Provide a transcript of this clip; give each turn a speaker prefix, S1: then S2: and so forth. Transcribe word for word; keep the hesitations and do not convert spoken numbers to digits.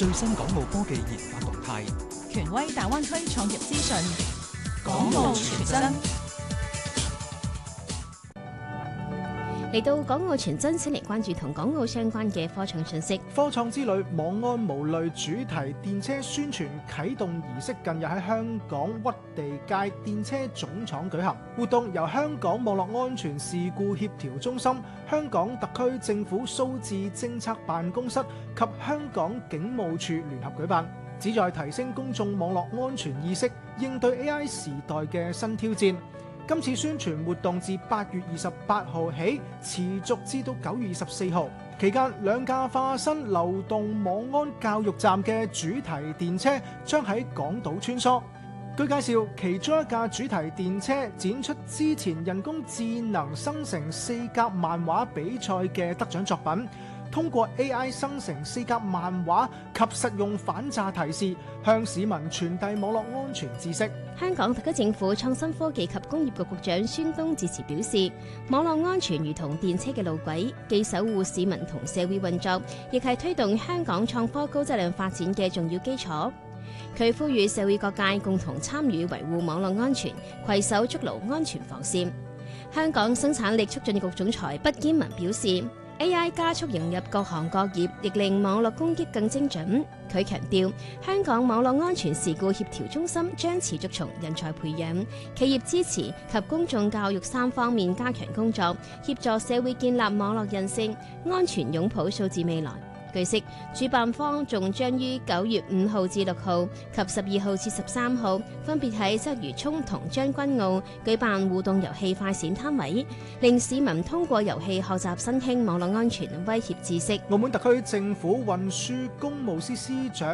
S1: 最新港澳科技研發動態，
S2: 權威大灣區創業資訊，港澳全真。
S3: 嚟到港澳全真，先嚟關注同港澳相關嘅科創信息。
S4: 科創之旅網安無慮主題電車宣傳啟動儀式近日喺香港屈地街電車總廠舉行，活動由香港網絡安全事故協調中心、香港特區政府數字政策辦公室及香港警務處聯合舉辦，旨在提升公眾網絡安全意識，應對 A I 時代嘅新挑戰。今次宣傳活動自八月二十八號起持續至到九月二十四號，期間兩架化身流動網安教育站嘅主題電車將喺港島穿梭。據介紹，其中一架主題電車展出之前人工智能生成四格漫畫比賽嘅得獎作品，通過 A I 生成四格漫畫及實用反詐提示，向市民傳遞網絡安全知識。
S3: 香港特區政府創新科技及工業局局長孫東致辭表示，網絡安全如同電車嘅路軌，既守護市民同社會運作，亦係推動香港創科高質量發展嘅重要基礎。佢呼籲社會各界共同參與維護網絡安全，攜手築牢安全防線。香港生產力促進局總裁畢堅文表示，A I 加速融入各行各業，亦令網絡攻擊更精準。佢強調，香港網絡安全事故協調中心將持續從人才培養、企業支持及公眾教育三方面加強工作，協助社會建立網絡韌性、安全擁抱數字未來。據悉，主辦方仲將於九月五號至六號及十二號至十三號，分別喺鰂魚涌同將軍澳舉辦互動遊戲快閃攤位，令市民通過遊戲學習新興網絡安全威脅知識。
S4: 澳門特區政府運輸工務司司長